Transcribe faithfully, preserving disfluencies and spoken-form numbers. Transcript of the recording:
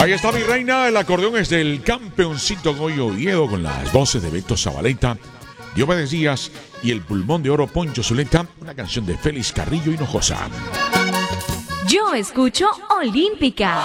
Ahí está mi reina, el acordeón es del campeoncito Goyo Oviedo con las voces de Beto Zabaleta, Diomedes Díaz y el pulmón de oro Poncho Zuleta, una canción de Félix Carrillo Hinojosa. Yo escucho Olímpica.